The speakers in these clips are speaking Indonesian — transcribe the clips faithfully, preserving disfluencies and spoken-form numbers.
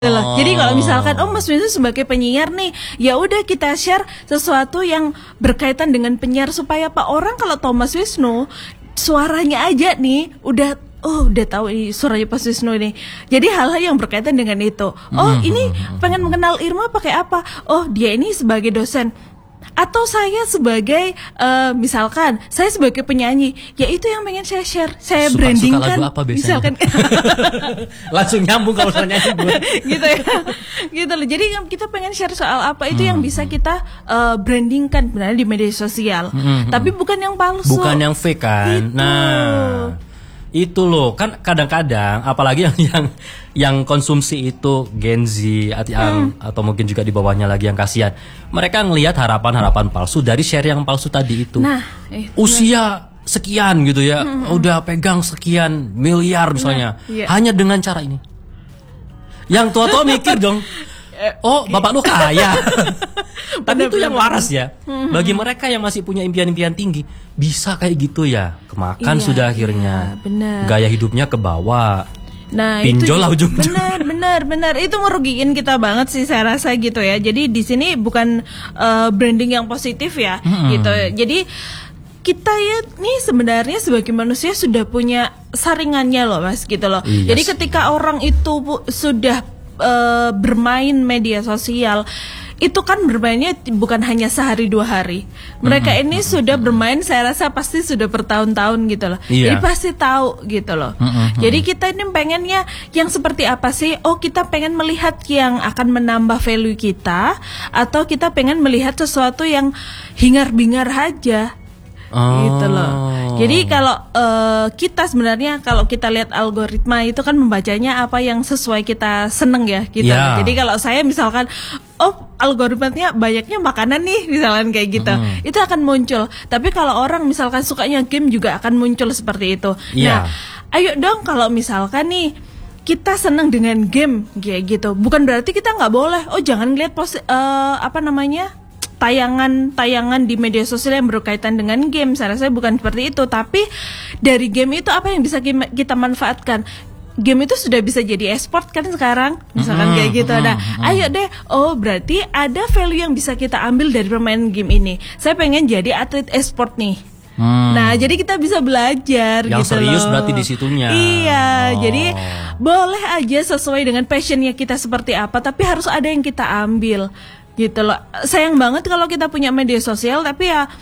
Oh. Jadi kalau misalkan oh Mas Wisnu sebagai penyiar nih, ya udah kita share sesuatu yang berkaitan dengan penyiar supaya Pak orang kalau tahu Mas Wisnu suaranya aja nih udah oh udah tahu ini suaranya Mas Wisnu ini. Jadi hal-hal yang berkaitan dengan itu. Oh mm-hmm. ini pengen mengenal Irma pakai apa? Oh dia ini sebagai dosen. Atau saya sebagai uh, misalkan saya sebagai penyanyi, ya itu yang pengen saya share, saya suka, brandingkan. Suka lagu apa biasanya? Misalkan langsung nyambung kalau soal nyanyi gue. gitu ya, gitu loh. Jadi kita pengen share soal apa itu hmm. yang bisa kita uh, brandingkan benar di media sosial, hmm. tapi bukan yang palsu, bukan yang fake kan. Itu. Nah, itu loh kan kadang-kadang apalagi yang yang yang konsumsi itu Gen Z yang, hmm. atau mungkin juga di bawahnya lagi yang kasihan, mereka ngelihat harapan-harapan palsu dari share yang palsu tadi itu. Nah, eh, usia nah. sekian gitu ya, hmm. udah pegang sekian miliar misalnya, nah, iya. hanya dengan cara ini. Yang tua-tua mikir dong, oh bapak lu kaya. Tapi itu yang waras ya. Hmm. Bagi mereka yang masih punya impian-impian tinggi, bisa kayak gitu ya, kemakan iya, sudah akhirnya. Iya, gaya hidupnya ke bawah. Nah, pinjol lah ujung-ujung. Benar, benar, benar. Itu ngerugiin kita banget sih saya rasa gitu ya. Jadi di sini bukan uh, branding yang positif ya, hmm. gitu. Jadi kita ya nih sebenarnya sebagai manusia sudah punya saringannya loh, Mas, gitu loh. Yes. Jadi ketika orang itu bu, sudah uh, bermain media sosial, itu kan bermainnya bukan hanya sehari dua hari. Mereka mm-hmm. ini mm-hmm. sudah bermain, saya rasa pasti sudah bertahun-tahun gitu loh. Yeah. Jadi pasti tahu gitu loh. Mm-hmm. Jadi kita ini pengennya yang seperti apa sih? Oh kita pengen melihat yang akan menambah value kita, atau kita pengen melihat sesuatu yang hingar-bingar aja. Oh. Gitu loh. Jadi kalau uh, kita sebenarnya kalau kita lihat algoritma itu kan membacanya apa yang sesuai kita seneng ya gitu. Yeah. Jadi kalau saya misalkan oh algoritmanya banyaknya makanan nih misalkan kayak gitu, mm. itu akan muncul. Tapi kalau orang misalkan sukanya game juga akan muncul seperti itu. Yeah. Nah, ayo dong kalau misalkan nih kita seneng dengan game kayak gitu, bukan berarti kita nggak boleh. Oh jangan lihat pos uh, apa namanya tayangan-tayangan di media sosial yang berkaitan dengan game. Saya rasa bukan seperti itu. Tapi dari game itu apa yang bisa kita manfaatkan? Game itu sudah bisa jadi e-sport kan sekarang, misalkan mm-hmm, kayak gitu. Nah, mm-hmm. ayo deh. Oh berarti ada value yang bisa kita ambil dari permainan game ini. Saya pengen jadi atlet e-sport nih. Hmm. Nah, jadi kita bisa belajar yang gitu serius loh. Berarti di situnya. Iya, oh. jadi boleh aja sesuai dengan passionnya kita seperti apa, tapi harus ada yang kita ambil. Gitu loh. Sayang banget kalau kita punya media sosial tapi ya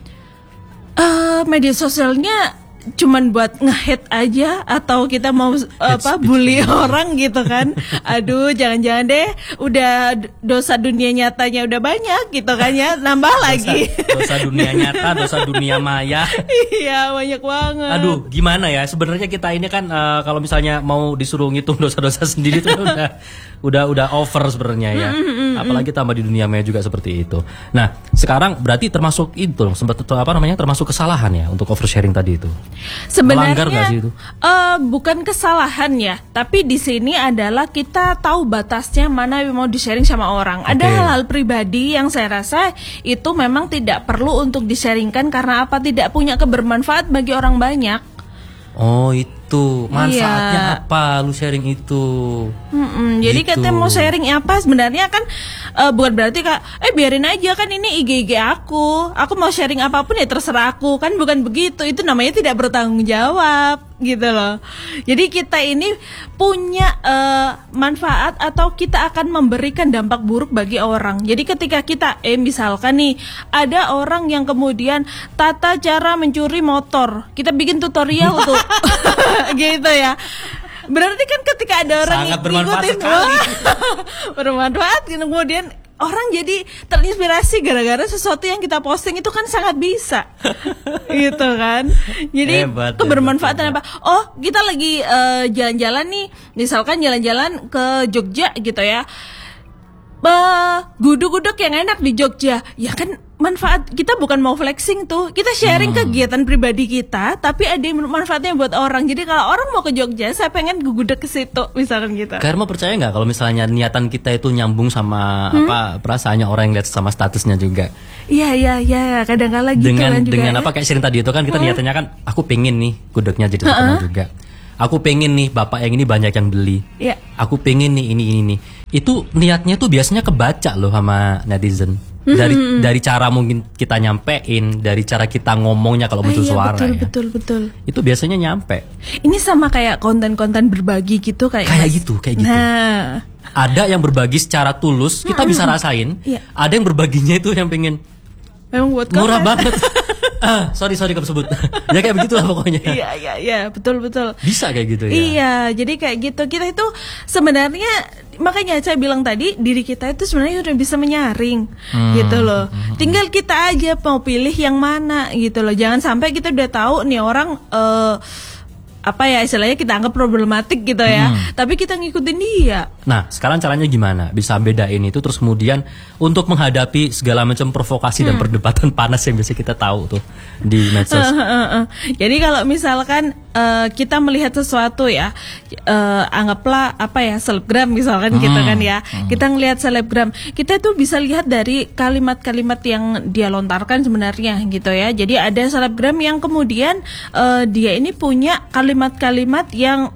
uh, media sosialnya cuman buat nge-hate aja, atau kita mau uh, apa bully orang gitu kan. Aduh jangan-jangan deh udah dosa dunia nyatanya udah banyak gitu kan ya, nambah dosa, lagi dosa dunia nyata, dosa dunia maya. Iya banyak banget. Aduh gimana ya sebenarnya kita ini kan uh, kalau misalnya mau disuruh ngitung dosa-dosa sendiri tuh udah udah udah over sebenarnya ya. Mm, mm, mm, apalagi tambah di dunia maya juga seperti itu. Nah sekarang berarti termasuk itu dong, sempat apa namanya termasuk kesalahan ya untuk oversharing tadi itu. Sebenarnya sih itu? Uh, bukan kesalahan ya, tapi di sini adalah kita tahu batasnya mana yang mau di-sharing sama orang. Okay. Ada hal-hal pribadi yang saya rasa itu memang tidak perlu untuk di-sharingkan karena apa? Tidak punya kebermanfaat bagi orang banyak. Oh itu manfaatnya iya. apa lu sharing itu? Mm-mm, jadi gitu. Kita mau sharing apa sebenarnya kan uh, bukan berarti kak eh biarin aja kan ini I G I G aku, aku mau sharing apapun ya terserah aku, kan bukan begitu. Itu namanya tidak bertanggung jawab gitu loh. Jadi kita ini punya uh, manfaat atau kita akan memberikan dampak buruk bagi orang. Jadi ketika kita eh misalkan nih ada orang yang kemudian tata cara mencuri motor, kita bikin tutorial tuh gitu ya. Berarti kan ketika ada orang sangat bermanfaat ngikutin, sekali. bermanfaat kemudian orang jadi terinspirasi gara-gara sesuatu yang kita posting itu kan sangat bisa. Gitu kan. Jadi hebat, kebermanfaatan hebat, apa? Oh, kita lagi uh, jalan-jalan nih, misalkan jalan-jalan ke Jogja gitu ya. Uh, gudeg-gudeg yang enak di Jogja. Ya kan manfaat kita bukan mau flexing tuh, kita sharing hmm. kegiatan pribadi kita, tapi ada manfaatnya buat orang. Jadi kalau orang mau ke Jogja, saya pengen gudeg ke situ, misalkan gitu. Karma percaya nggak kalau misalnya niatan kita itu nyambung sama hmm? apa perasaannya orang yang lihat sama statusnya juga? Iya iya iya, kadang-kadang gitu dengan kan juga dengan ya. Apa kayak sharing tadi itu kan kita hmm? niatannya kan, aku pengen nih gudegnya jadi terkenal uh-uh. juga. Aku pengen nih bapak yang ini banyak yang beli. Yeah. Aku pengen nih ini ini nih. Itu niatnya tuh biasanya kebaca loh sama netizen. Dari mm-hmm. dari cara mungkin kita nyampein, dari cara kita ngomongnya kalau muncul ah, iya, suara betul, ya. betul betul. Itu biasanya nyampe. Ini sama kayak konten-konten berbagi gitu kayak. Kayak gitu, kayak gitu. Nah, ada yang berbagi secara tulus, kita mm-hmm. bisa rasain. Iya. Ada yang berbaginya itu yang pengen memang buat murah konten. banget. ah, sorry sorry kesebut. Ya kayak begitulah pokoknya. Iya iya iya, betul betul. Bisa kayak gitu ya. Iya, jadi kayak gitu. Kita itu sebenarnya, makanya saya bilang tadi, diri kita itu sebenarnya udah bisa menyaring, hmm. gitu loh. Tinggal kita aja mau pilih yang mana, gitu loh. Jangan sampai kita udah tahu nih orang uh, apa ya istilahnya kita anggap problematik gitu ya, hmm. tapi kita ngikutin dia. Nah, sekarang caranya gimana? Bisa bedain itu, terus kemudian untuk menghadapi segala macam provokasi hmm. dan perdebatan panas yang biasa kita tahu tuh di medsos. Uh, uh, uh. Jadi kalau misalkan uh, kita melihat sesuatu ya, uh, anggaplah apa ya selebgram misalkan hmm. gitu kan ya, hmm. kita ngelihat selebgram, kita tuh bisa lihat dari kalimat-kalimat yang dia lontarkan sebenarnya gitu ya. Jadi ada selebgram yang kemudian uh, dia ini punya kalimat kalimat-kalimat yang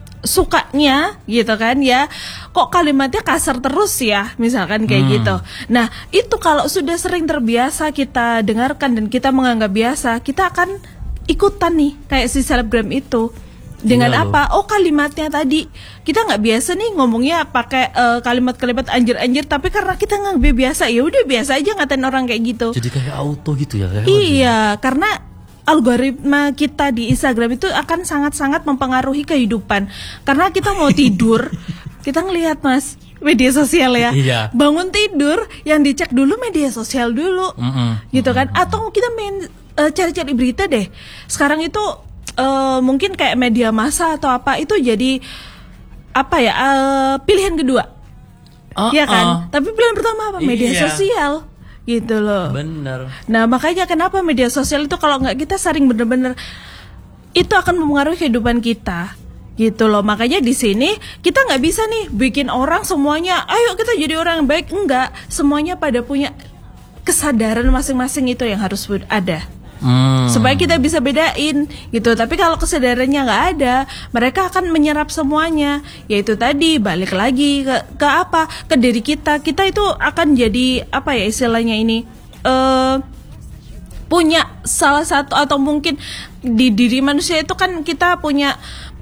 sukanya gitu kan ya, kok kalimatnya kasar terus ya misalkan kayak hmm. gitu. Nah itu kalau sudah sering terbiasa kita dengarkan dan kita menganggap biasa, kita akan ikutan nih kayak si selebgram itu. Dengan iya apa? Loh. Oh kalimatnya tadi kita nggak biasa nih ngomongnya pakai uh, kalimat-kalimat anjir-anjir, tapi karena kita nggak biasa ya udah biasa aja ngatain orang kayak gitu. Jadi kayak auto gitu ya? Kayak iya, karena algoritma kita di Instagram itu akan sangat-sangat mempengaruhi kehidupan. Karena kita mau tidur, kita ngelihat mas media sosial ya. Iya. Bangun tidur, yang dicek dulu media sosial dulu, mm-hmm. gitu kan? Atau kita main uh, cari-cari berita deh. Sekarang itu uh, mungkin kayak media massa atau apa itu jadi apa ya uh, pilihan kedua, uh, ya kan? Uh. Tapi pilihan pertama apa? Media iya. sosial. Gitu loh. Bener. Nah makanya kenapa media sosial itu kalau nggak kita saring bener-bener itu akan mempengaruhi kehidupan kita, gitu loh. Makanya di sini kita nggak bisa nih bikin orang semuanya, ayo kita jadi orang yang baik, enggak. Semuanya pada punya kesadaran masing-masing itu yang harus ada. Hmm. Supaya kita bisa bedain gitu. Tapi kalau kesadarannya nggak ada, mereka akan menyerap semuanya. Yaitu tadi balik lagi ke, ke apa ke diri kita. Kita itu akan jadi apa ya istilahnya ini uh, punya salah satu atau mungkin di diri manusia itu kan kita punya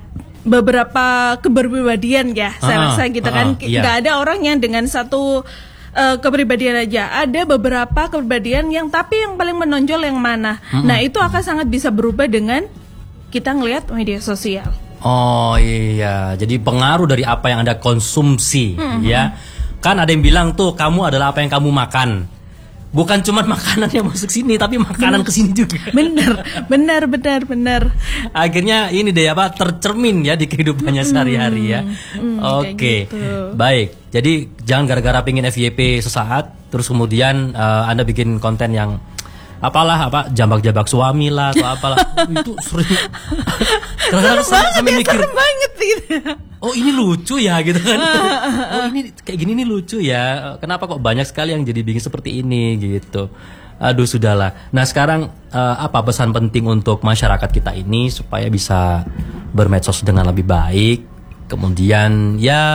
beberapa kepribadian ya. Uh-huh. Saya rasa gitu uh-huh. kan nggak yeah. ada orang yang dengan satu Uh, kepribadian aja, ada beberapa kepribadian yang tapi yang paling menonjol yang mana. Mm-hmm. Nah itu akan sangat bisa berubah dengan kita ngelihat media sosial. Oh iya, jadi pengaruh dari apa yang Anda konsumsi, mm-hmm. ya. Kan ada yang bilang tuh kamu adalah apa yang kamu makan. Bukan cuma makanan yang masuk sini, tapi makanan kesini juga. Bener, benar, benar, benar. Akhirnya ini deh apa tercermin ya di kehidupannya sehari-hari ya. Mm, Oke, okay. gitu. Baik. Jadi jangan gara-gara pingin F Y P sesaat, terus kemudian uh, Anda bikin konten yang apalah apa jambak-jambak suami lah atau apalah. Itu sering. Kadang-kadang sampai, sampai mikir. Serem banget gitu. Oh ini lucu ya gitu kan. Oh ini kayak gini nih lucu ya. Kenapa kok banyak sekali yang jadi bikin seperti ini gitu. Aduh sudahlah. Nah sekarang uh, apa pesan penting untuk masyarakat kita ini supaya bisa bermedsos dengan lebih baik. Kemudian ya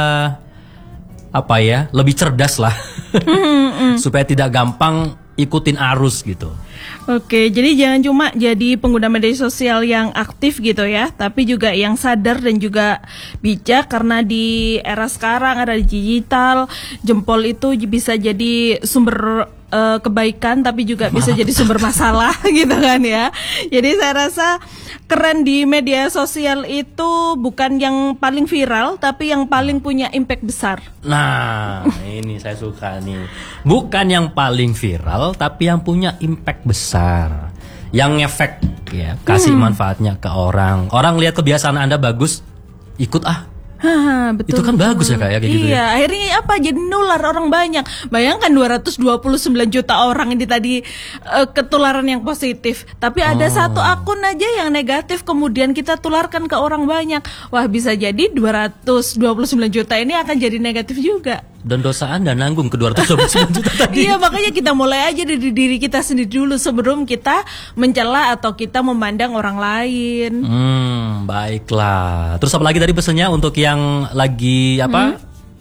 apa ya lebih cerdas lah. Supaya tidak gampang ikutin arus gitu. Oke, jadi jangan cuma jadi pengguna media sosial yang aktif gitu ya, tapi juga yang sadar dan juga bijak, karena di era sekarang ada digital, jempol itu bisa jadi sumber uh, kebaikan tapi juga bisa jadi sumber masalah gitu kan ya. Jadi saya rasa keren di media sosial itu bukan yang paling viral tapi yang paling punya impact besar. Nah, ini saya suka nih. Bukan yang paling viral tapi yang punya impact besar. Yang ngefek ya, kasih hmm. manfaatnya ke orang. Orang lihat kebiasaan Anda bagus, ikut ah. Hah, betul, itu kan betul. bagus ya kayak iya, gitu ya. Iya, akhirnya apa? Jadi nular orang banyak. Bayangkan dua ratus dua puluh sembilan juta orang ini tadi uh, ketularan yang positif. Tapi ada oh. satu akun aja yang negatif, kemudian kita tularkan ke orang banyak. Wah, bisa jadi dua ratus dua puluh sembilan juta ini akan jadi negatif juga. Dan dosa Anda nanggung ke dua ratus dua puluh sembilan juta tadi. Iya, makanya kita mulai aja dari diri kita sendiri dulu sebelum kita mencela atau kita memandang orang lain. Hmm, baiklah. Terus apa lagi tadi pesannya untuk yang lagi apa? Hmm?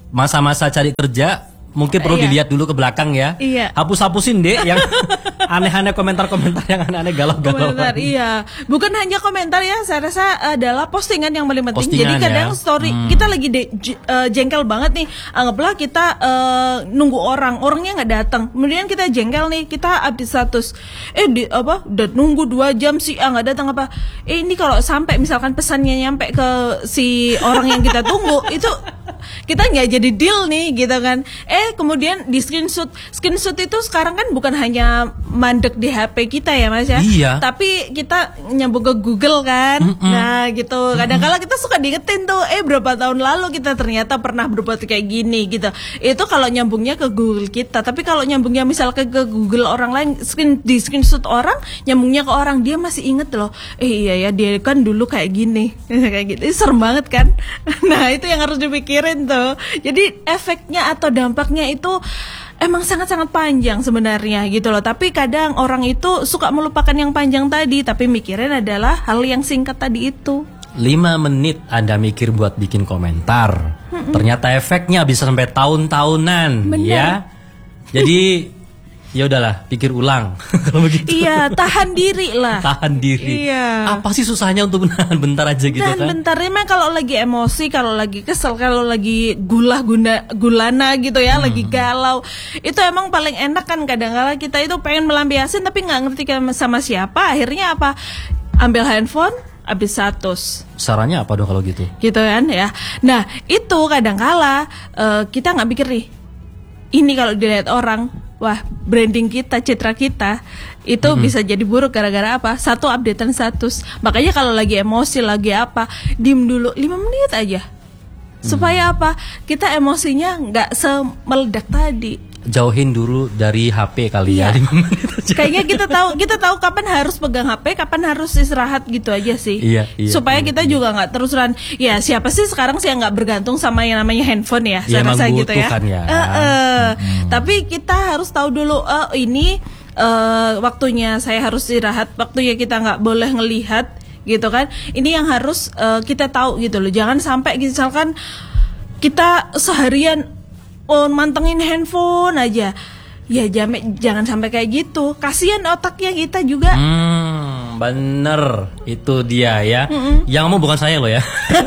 masa-masa cari kerja mungkin perlu Iya. dilihat dulu ke belakang ya. Iya. Hapus-hapusin deh yang aneh-aneh komentar-komentar yang aneh-aneh galau-galau. Komentar, iya. Bukan hanya komentar ya, saya rasa adalah postingan yang paling penting. Postingan Jadi kadang ya. story Hmm. kita lagi de- j- eh, jengkel banget nih. Anggaplah kita eh, nunggu orang, orangnya nggak datang. Kemudian kita jengkel nih, kita update status. Eh di apa? Udah nunggu dua jam sih, ah nggak datang apa? Eh ini kalau sampai misalkan pesannya nyampe ke si orang yang kita tunggu itu kita nggak jadi deal nih gitu kan. Eh kemudian di screenshot screenshot itu sekarang kan bukan hanya mandek di H P kita ya Mas ya, Iya. tapi kita nyambung ke Google kan. Mm-mm. Nah gitu, kadang-kala kita suka diingetin tuh, eh berapa tahun lalu kita ternyata pernah berbuat kayak gini gitu. Itu kalau nyambungnya ke Google kita, tapi kalau nyambungnya misal ke, ke Google orang lain, screen di screenshot orang, nyambungnya ke orang, dia masih inget loh, eh iya ya dia kan dulu kayak gini kayak gitu. Itu serem banget kan. Nah itu yang harus dipikirin tuh. Jadi efeknya atau dampaknya itu emang sangat-sangat panjang sebenarnya gitu loh. Tapi kadang orang itu suka melupakan yang panjang tadi, tapi mikirin adalah hal yang singkat tadi itu. lima menit Anda mikir buat bikin komentar. Ternyata efeknya bisa sampai tahun-tahunan Bener. ya. Jadi ya udahlah, pikir ulang kalau begitu. Iya, tahan diri lah. Tahan diri. Iya. Apa sih susahnya untuk menahan bentar aja gitu Dan kan? bentar emang kalau lagi emosi, kalau lagi kesel, kalau lagi gulah guna gulana gitu ya, lagi galau, itu emang paling enak kan. Kadang-kala kita itu pengen melampiasin tapi nggak ngerti sama siapa. Akhirnya apa? Ambil handphone, habis status. Sarannya apa dong kalau gitu? Gitu kan ya. Nah itu kadang-kala eh, kita nggak pikir nih, ini kalau dilihat orang, wah branding kita, citra kita itu Mm-hmm. bisa jadi buruk gara-gara apa? Satu, updatean status. Makanya kalau lagi emosi, lagi apa, diem dulu lima menit aja. Supaya apa? Kita emosinya nggak semeledak tadi. Jauhin dulu dari H P kali ya Iya. lima menit aja. Kayaknya kita tahu kita tahu kapan harus pegang H P, kapan harus istirahat gitu aja sih. Iya, iya, Supaya iya, kita juga nggak terus-terusan. Ya siapa sih sekarang sih yang nggak bergantung sama yang namanya handphone ya? Ya, Saya emang rasa gitu butuh ya. kan ya. Eh, eh. Tapi kita harus tahu dulu. Oh ini eh, waktunya saya harus istirahat. Waktunya kita nggak boleh ngelihat gitu kan. Ini yang harus eh, kita tahu gitu loh. Jangan sampai misalkan kita seharian oh, mantengin handphone aja. Ya jame, jangan sampai kayak gitu. Kasihan otaknya kita juga. Hmm, bener itu dia ya. Yang ngomong bukan saya loh ya.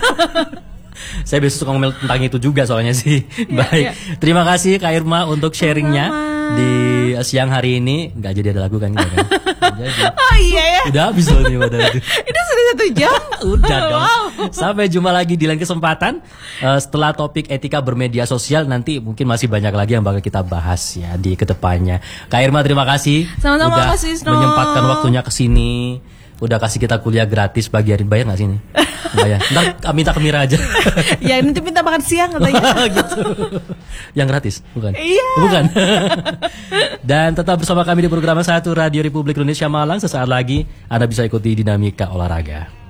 Saya biasa suka ngomel tentang itu juga soalnya sih. Baik, iya. terima kasih Kak Irma untuk sharingnya Sama-sama. di siang hari ini. Nggak jadi ada lagu kan? Nggak kan? Nggak jadi. Oh iya ya. Udah habis loh nih padahal itu. Itu sudah satu jam. Udah dong. Wow. Sampai jumpa lagi di lain kesempatan. Eh, setelah topik etika bermedia sosial nanti mungkin masih banyak lagi yang bakal kita bahas ya di kedepannya. Kak Irma terima kasih. Sama-sama, udah Mas Wisnu. menyempatkan waktunya ke sini. Udah kasih kita kuliah gratis bagian bayar nggak sini? Bayar. Ntar minta ke Mira aja. Ya nanti minta makan siang katanya. Gitu. Yang gratis, bukan? Iya. Bukan. Dan tetap bersama kami di program Satu Radio Republik Indonesia Malang. Sesaat lagi Anda bisa ikuti dinamika olahraga.